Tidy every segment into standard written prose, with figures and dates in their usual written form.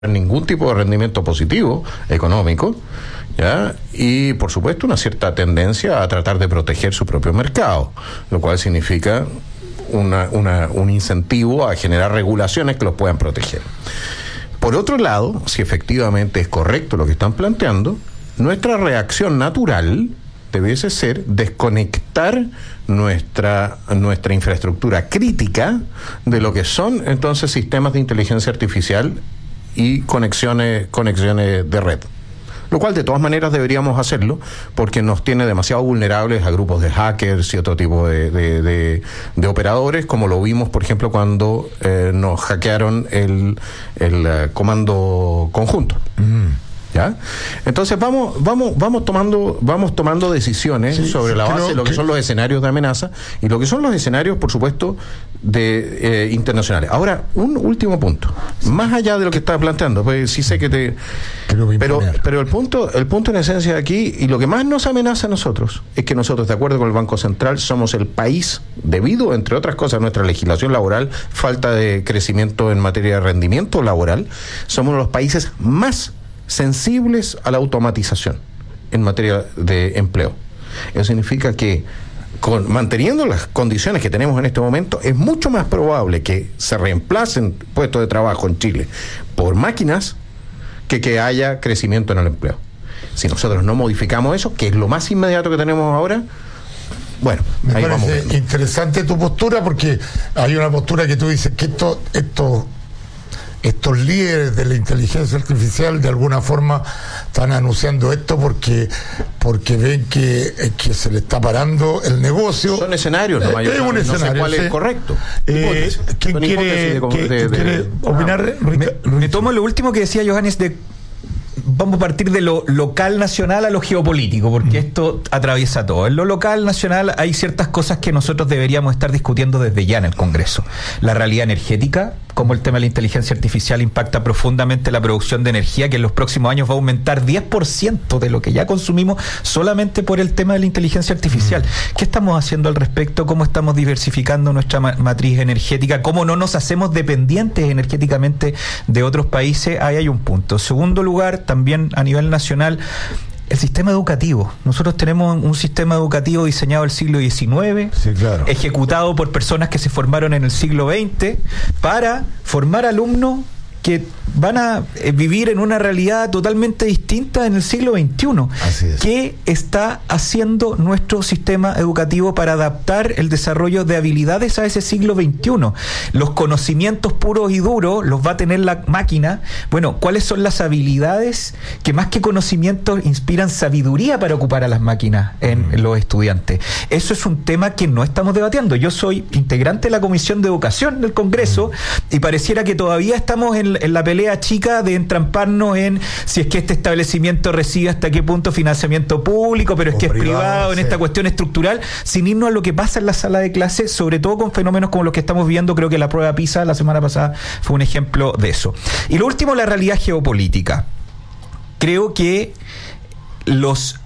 ningún tipo de rendimiento positivo económico, ¿ya? Y por supuesto una cierta tendencia a tratar de proteger su propio mercado, lo cual significa un incentivo a generar regulaciones que los puedan proteger. Por otro lado, si efectivamente es correcto lo que están planteando, nuestra reacción natural debiese ser desconectar nuestra infraestructura crítica de lo que son entonces sistemas de inteligencia artificial y conexiones de red, lo cual de todas maneras deberíamos hacerlo porque nos tiene demasiado vulnerables a grupos de hackers y otro tipo de operadores, como lo vimos por ejemplo cuando nos hackearon el comando conjunto. ¿Ya? Entonces vamos tomando decisiones sobre la base de lo que son los escenarios de amenaza y lo que son los escenarios, por supuesto, de internacionales. Ahora, un último punto. Más allá de lo que estaba planteando, pues sí sé que pero el punto en esencia de aquí, y lo que más nos amenaza a nosotros, es que nosotros, de acuerdo con el Banco Central, somos el país, debido, entre otras cosas, a nuestra legislación laboral, falta de crecimiento en materia de rendimiento laboral, somos uno de los países más sensibles a la automatización en materia de empleo. Eso significa que manteniendo las condiciones que tenemos en este momento, es mucho más probable que se reemplacen puestos de trabajo en Chile por máquinas que haya crecimiento en el empleo. Si nosotros no modificamos eso, que es lo más inmediato que tenemos ahora, bueno, me ahí parece vamos. Interesante tu postura, porque hay una postura que tú dices que estos líderes de la inteligencia artificial de alguna forma están anunciando esto porque ven que se le está parando el negocio. Son escenarios, no sé cuál es correcto. ¿Quién quiere opinar? Me tomo lo último que decía Johannes vamos a partir de lo local, nacional a lo geopolítico, porque esto atraviesa todo. En lo local, nacional, hay ciertas cosas que nosotros deberíamos estar discutiendo desde ya en el Congreso. La realidad energética, cómo el tema de la inteligencia artificial impacta profundamente la producción de energía, que en los próximos años va a aumentar 10% de lo que ya consumimos solamente por el tema de la inteligencia artificial. ¿Qué estamos haciendo al respecto? ¿Cómo estamos diversificando nuestra matriz energética? ¿Cómo no nos hacemos dependientes energéticamente de otros países? Ahí hay un punto. Segundo lugar, también a nivel nacional, el sistema educativo. Nosotros tenemos un sistema educativo diseñado del siglo XIX, sí, claro, ejecutado por personas que se formaron en el siglo XX para formar alumnos que van a vivir en una realidad totalmente distinta en el siglo XXI. Así es. ¿Qué está haciendo nuestro sistema educativo para adaptar el desarrollo de habilidades a ese siglo XXI? Los conocimientos puros y duros los va a tener la máquina. Bueno, ¿cuáles son las habilidades que más que conocimientos inspiran sabiduría para ocupar a las máquinas en los estudiantes? Eso es un tema que no estamos debatiendo. Yo soy integrante de la Comisión de Educación del Congreso y pareciera que todavía estamos en la pelea chica de entramparnos en si es que este establecimiento recibe hasta qué punto financiamiento público, pero es que es privado, en esta cuestión estructural, sin irnos a lo que pasa en la sala de clase, sobre todo con fenómenos como los que estamos viendo. Creo que la prueba PISA la semana pasada fue un ejemplo de eso. Y lo último, la realidad geopolítica. Creo que los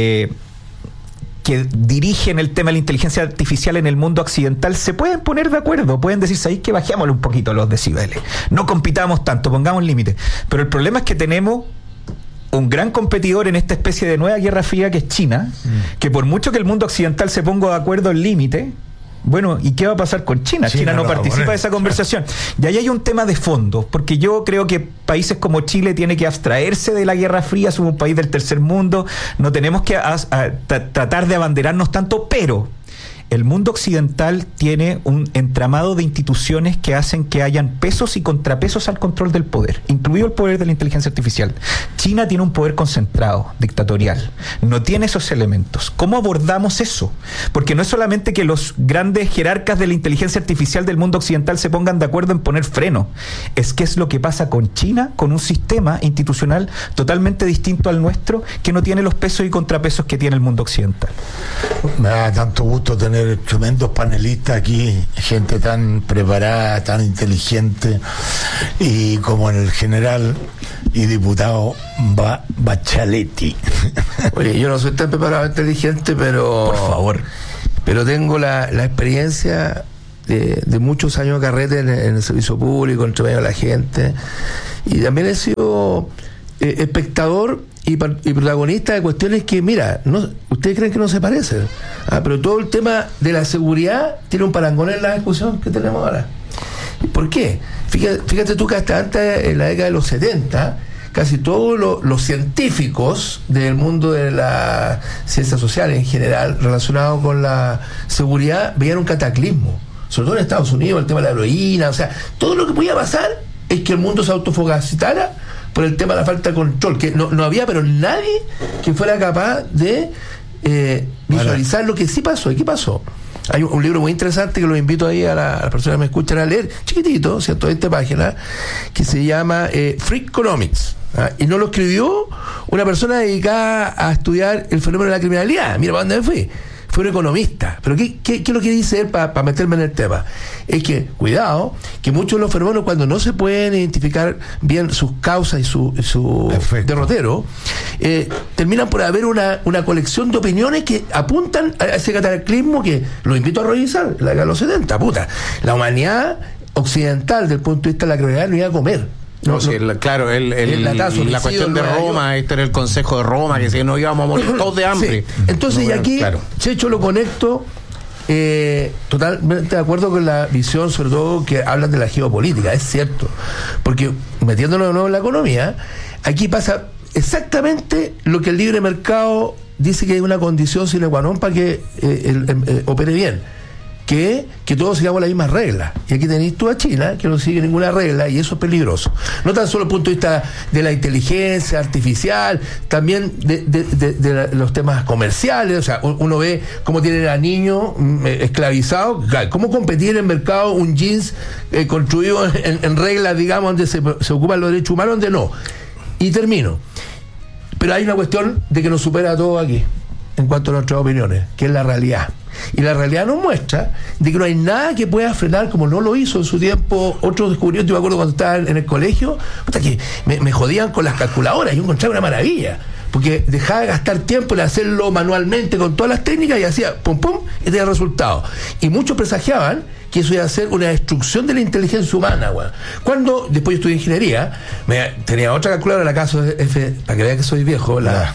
que dirigen el tema de la inteligencia artificial en el mundo occidental se pueden poner de acuerdo, pueden decir, ¿sabéis que bajémosle un poquito los decibeles? No compitamos tanto, pongamos límites. Pero el problema es que tenemos un gran competidor en esta especie de nueva guerra fría que es China, que por mucho que el mundo occidental se ponga de acuerdo en límite, bueno, ¿y qué va a pasar con China? China no participa de esa conversación. Y ahí hay un tema de fondo, porque yo creo que países como Chile tienen que abstraerse de la Guerra Fría, somos un país del tercer mundo, no tenemos que tratar de abanderarnos tanto, pero el mundo occidental tiene un entramado de instituciones que hacen que hayan pesos y contrapesos al control del poder, incluido el poder de la inteligencia artificial. China tiene un poder concentrado, dictatorial. No tiene esos elementos. ¿Cómo abordamos eso? Porque no es solamente que los grandes jerarcas de la inteligencia artificial del mundo occidental se pongan de acuerdo en poner freno. Es que es lo que pasa con China, con un sistema institucional totalmente distinto al nuestro, que no tiene los pesos y contrapesos que tiene el mundo occidental. Me da tanto gusto tener tremendos panelistas aquí, gente tan preparada, tan inteligente, y como el general y diputado Bachaletti. Oye, yo no soy tan preparado, inteligente, pero... Por favor. Pero tengo la experiencia de muchos años de carrete en el servicio público, entre medio de la gente, y también he sido espectador y protagonista de cuestiones que, mira, ustedes creen que no se parecen, pero todo el tema de la seguridad tiene un parangón en la discusión que tenemos ahora. ¿Por qué? Fíjate tú que hasta antes, en la década de los 70, casi todos los científicos del mundo de la ciencia social en general, relacionado con la seguridad, veían un cataclismo, sobre todo en Estados Unidos, el tema de la heroína, o sea, todo lo que podía pasar es que el mundo se autofagocitara por el tema de la falta de control, que no había pero nadie que fuera capaz de visualizar lo que sí pasó. ¿Y qué pasó? Hay un libro muy interesante que los invito ahí a las personas que me escuchan a leer, chiquitito, 120 páginas, que se llama Freakonomics. Y no lo escribió una persona dedicada a estudiar el fenómeno de la criminalidad. Mira, ¿para dónde me fui? Fue un economista. Pero ¿qué es lo que dice él para meterme en el tema? Es que, cuidado, que muchos de los fenómenos, cuando no se pueden identificar bien sus causas y su derrotero, terminan por haber una colección de opiniones que apuntan a ese cataclismo que los invito a revisar, la década de los 70. La humanidad occidental, desde el punto de vista de la criminalidad, no iba a comer. Claro, la cuestión de Roma, este era el Consejo de Roma, que si no íbamos a morir todos de hambre. Sí. Entonces, y aquí, Checho, lo conecto totalmente de acuerdo con la visión, sobre todo que hablan de la geopolítica, es cierto, porque metiéndonos de nuevo en la economía, aquí pasa exactamente lo que el libre mercado dice que es una condición sine qua non para que opere bien. Que todos sigamos las mismas reglas. Y aquí tenéis tú a China, que no sigue ninguna regla, y eso es peligroso. No tan solo desde el punto de vista de la inteligencia artificial, también de los temas comerciales. O sea, uno ve cómo tienen a niños esclavizados, cómo competir en el mercado un jeans construido en reglas, digamos, donde se ocupan los derechos humanos, donde no. Y termino. Pero hay una cuestión de que nos supera a todos aquí, en cuanto a nuestras opiniones, que es la realidad. Y la realidad nos muestra de que no hay nada que pueda frenar, como no lo hizo en su tiempo otros descubrimientos. Yo me acuerdo cuando estaba en el colegio, que me jodían con las calculadoras, yo encontraba una maravilla, porque dejaba de gastar tiempo en hacerlo manualmente con todas las técnicas y hacía pum pum y tenía resultados. Y muchos presagiaban que eso iba a ser una destrucción de la inteligencia humana, güey. Cuando después yo estudié ingeniería, tenía otra calculadora, la caso F, para que vean que soy viejo, la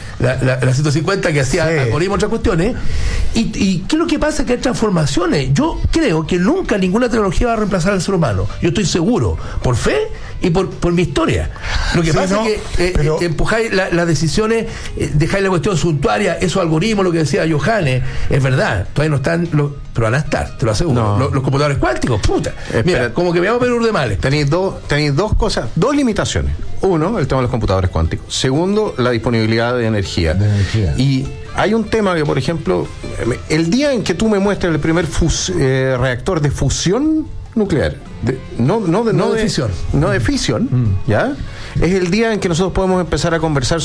150, que hacía algoritmos, otras cuestiones. Y ¿qué es lo que pasa? Que hay transformaciones. Yo creo que nunca ninguna tecnología va a reemplazar al ser humano. Yo estoy seguro, por fe y por mi historia. Lo que pasa es que empujáis las decisiones, dejáis la cuestión suntuaria, esos algoritmos, lo que decía Johannes, es verdad, todavía no están, pero van a estar, te lo aseguro. Los computadores cuánticos, puta. Mira, como que me vamos a ver de males. Tenéis dos cosas, dos limitaciones. Uno, el tema de los computadores cuánticos. Segundo, la disponibilidad de energía. Y hay un tema que, por ejemplo, el día en que tú me muestres el primer reactor de fusión nuclear, no de fisión. No de fisión, ¿ya? Es el día en que nosotros podemos empezar a conversar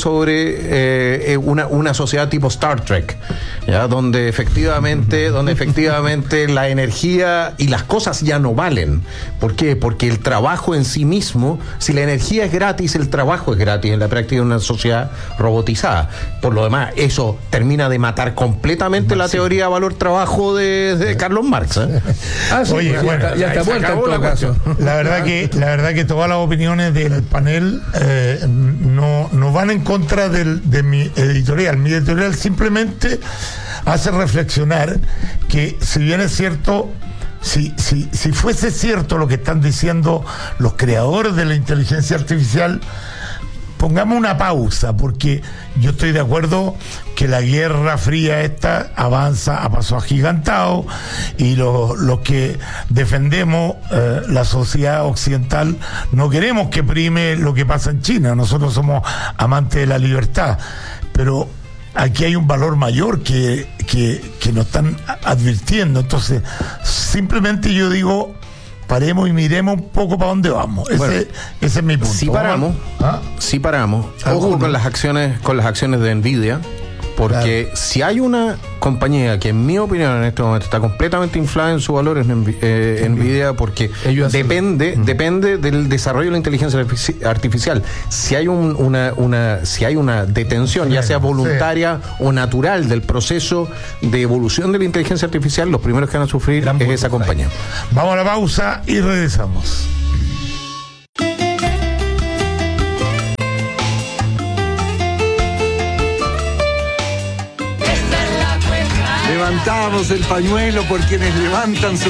sobre una sociedad tipo Star Trek, ¿ya? Donde efectivamente la energía y las cosas ya no valen. ¿Por qué? Porque el trabajo en sí mismo, si la energía es gratis, el trabajo es gratis en la práctica de una sociedad robotizada. Por lo demás, eso termina de matar completamente la teoría de valor-trabajo de Carlos Marx. Oye, bueno, ya está muerta en todo caso. La verdad que todas las opiniones del panel no van en contra de mi editorial. Mi editorial simplemente hace reflexionar que, si bien es cierto, si fuese cierto lo que están diciendo los creadores de la inteligencia artificial, pongamos una pausa, porque yo estoy de acuerdo que la Guerra Fría esta avanza a paso agigantado, y los que defendemos la sociedad occidental no queremos que prime lo que pasa en China. Nosotros somos amantes de la libertad, pero aquí hay un valor mayor que nos están advirtiendo. Entonces, simplemente yo digo, paremos y miremos un poco para dónde vamos. Ese es mi punto. Si paramos, ojo con las acciones de Nvidia, Porque si hay una compañía que, en mi opinión, en este momento está completamente inflada en su valor, es Nvidia, porque Ellos depende del desarrollo de la inteligencia artificial. Si hay si hay una detención, ya sea voluntaria o natural, del proceso de evolución de la inteligencia artificial, los primeros que van a sufrir es esa compañía. Vamos a la pausa y regresamos. Levantamos el pañuelo por quienes levantan su